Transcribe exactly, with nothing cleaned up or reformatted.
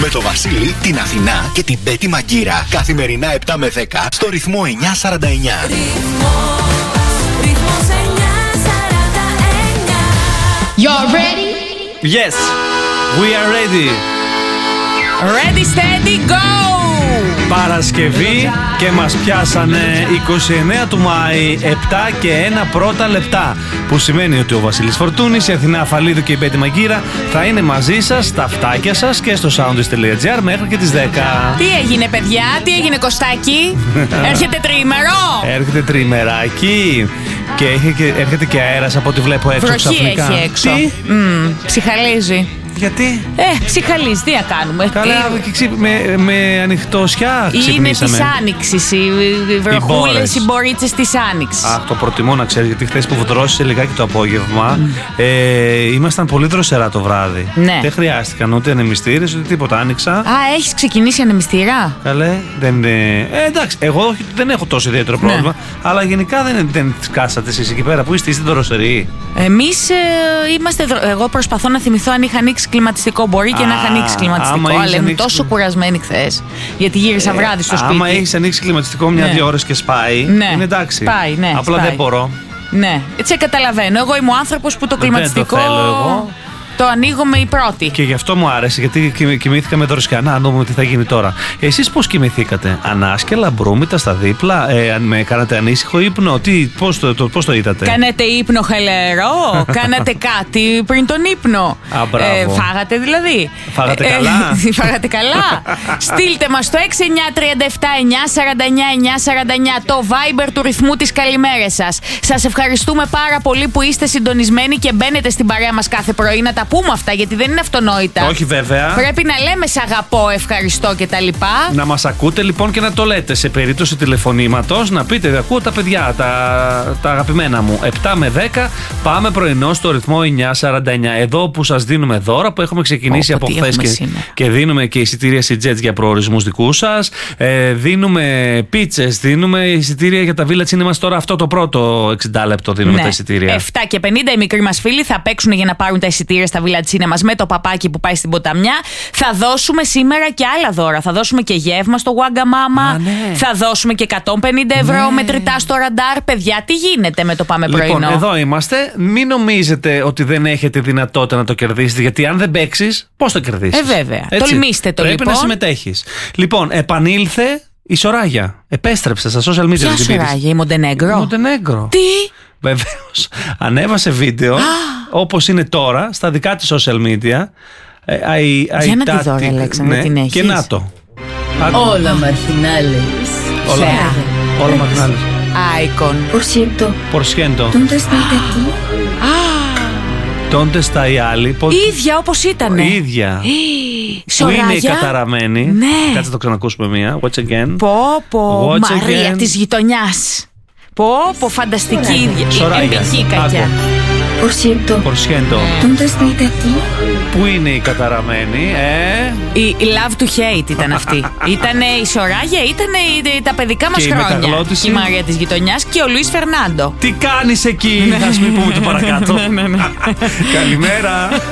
Με το Βασίλη, την Αθηνά και την Πέτη Μαγκύρα. Καθημερινά επτά με δέκα στο ρυθμό εννιά σαράντα εννιά. You're ready? Yes, we are ready. Ready, steady, go! Παρασκευή και μας πιάσανε είκοσι εννέα του Μάη, επτά και ένα πρώτα λεπτά. Που σημαίνει ότι ο Βασίλης Φορτούνης, η Αθηνά Αφαλίδου και η Πέτη Μαγκύρα θα είναι μαζί σας, στα αυτάκια σας και στο soundist τελεία gr μέχρι και τις δέκα. Τι έγινε, παιδιά, τι έγινε, Κωστάκη? Έρχεται τριήμερο. Έρχεται τριημεράκι και έρχεται, έρχεται και αέρας από ό,τι βλέπω έξω. Βροχή ξαφνικά. έχει έξω. Τι? Mm, ψυχαλίζει. Γιατί? Ε, ψυχαλίζει, τι να κάνουμε. Καλά, τι... ξύ... με, με ανοιχτώσια ξυπνήσαμε. Είναι της Άνοιξης, οι, οι βροχούλες, οι μπορίτσες της Άνοιξης. Αχ, το προτιμώ να ξέρεις, γιατί χθες που βδρώσησε λιγάκι το απόγευμα, mm. ε, ήμασταν πολύ δροσερά το βράδυ. Ναι. Δεν χρειάστηκαν ούτε ανεμιστήρες, ούτε τίποτα. Άνοιξα. Α, έχεις ξεκινήσει ανεμιστήρα? Καλέ, δεν είναι. Ε, εντάξει, εγώ δεν έχω τόσο ιδιαίτερο πρόβλημα, ναι. Αλλά γενικά δεν, δεν σκάσατε εσείς εκεί πέρα που είστε, είστε δροσεροί. Εμείς ε, είμαστε. Δρο... Εγώ προσπαθώ να θυμηθώ αν είχα ανοίξει κλιματιστικό. Μπορεί και Α, να είχα ανοίξει κλιματιστικό, αλλά ήμουν ανοίξει... τόσο κουρασμένη χθες. Γιατί γύρισα βράδυ στο σπίτι. Άμα έχεις ανοίξει κλιματιστικό μια-δύο ώρες και σπάει, ναι. είναι εντάξει. Σπάει, ναι, απλά σπάει. δεν μπορώ. Ναι, έτσι καταλαβαίνω. Εγώ είμαι ο άνθρωπος που το κλιματιστικό. Δεν το θέλω εγώ. Το ανοίγω με η πρώτη. Και γι' αυτό μου άρεσε, γιατί κοιμήθηκα με δροσιά. Να δούμε τι θα γίνει τώρα. Εσείς πώς κοιμηθήκατε? Ανάσκελα, μπρούμητα στα δίπλα, ε, με κάνατε ανήσυχο ύπνο? Τι, πώς, το, το, πώς το είδατε? Κάνατε ύπνο χελερό? Κάνατε κάτι πριν τον ύπνο? Α, μπράβο. Ε, φάγατε δηλαδή? Φάγατε ε, καλά? Ε, φάγατε καλά? Στείλτε μας στο έξι εννιά τρία επτά εννιά σαράντα εννιά εννιά σαράντα εννιά το Viber του ρυθμού της καλημέρας σας. Σας ευχαριστούμε πάρα πολύ που είστε συντονισμένοι και μπαίνετε στην παρέα μας κάθε πρωί. Να τα πούμε αυτά, γιατί δεν είναι αυτονόητα. Όχι, βέβαια. Πρέπει να λέμε σ' αγαπώ, ευχαριστώ κτλ. Να μας ακούτε λοιπόν και να το λέτε σε περίπτωση τηλεφωνήματος. Να πείτε, ακούω τα παιδιά, τα, τα αγαπημένα μου. επτά με δέκα, πάμε πρωινό στο ρυθμό εννιά σαράντα εννιά. Εδώ που σας δίνουμε δώρα, που έχουμε ξεκινήσει Όπο, από χθες και, και δίνουμε και εισιτήρια Seatjets για προορισμούς δικούς σας. Ε, δίνουμε πίτσες, δίνουμε εισιτήρια για τα Villa Cinemas. Τώρα αυτό το πρώτο εξήντα λεπτό δίνουμε, ναι, τα εισιτήρια. επτά και πενήντα οι μικροί μας φίλοι θα παίξουν για να πάρουν τα εισιτήρια στα Villa Cinemas με το παπάκι που πάει στην ποταμιά. Θα δώσουμε σήμερα και άλλα δώρα. Θα δώσουμε και γεύμα στο Wagamama. Α, ναι. Θα δώσουμε και εκατόν πενήντα ευρώ, ναι, μετρητά στο ραντάρ. Παιδιά, τι γίνεται με το πάμε λοιπόν, πρωινό? Εδώ είμαστε. Μην νομίζετε ότι δεν έχετε δυνατότητα να το κερδίσετε, γιατί αν δεν παίξεις, πώς το κερδίσεις? Ε, βέβαια. Έτσι. Τολμήστε το. Πρέπει λοιπόν να συμμετέχεις. Λοιπόν, επανήλθε η Σοράγια. Επέστρεψε στα social media. Ποια Σοράγια, η Μοντενέγκρο? Η Μοντενέγκρο. Τι? Βεβαίως. Ανέβασε βίντεο όπως είναι τώρα στα δικά της social media. I, I, Για να τάτη, τη δω, Αλέξανδρα, ναι, την έχεις? και να το. Όλα marginales. Όλα, όλα marginales. Icon. Por cierto, Por ciento. ¿dónde estáis aquí? Τότε στα οι άλλοι. Η ίδια όπως ήτανε. Η ίδια. Που είναι η καταραμένη. Ναι. Κάτσε να το ξανακούσουμε μία. Watch again. Πω πω, Watch Μαρία again. της γειτονιάς. Πω πω, φανταστική ίδια. Σοράγια. Εμπική κακιά. Por cierto, Por ciento. ¿dónde estáis aquí? Πού είναι η καταραμένη, ε? Η, η love to hate ήταν αυτή. Ήτανε η Σοράγια, ήτανε η, τα παιδικά μας Και η χρόνια. μεταγλώτηση. Και η Μαρία της γειτονιάς και ο Λουίς Φερνάντο. Τι κάνεις εκεί? Ας μην πούμε το παρακάτω. Καλημέρα.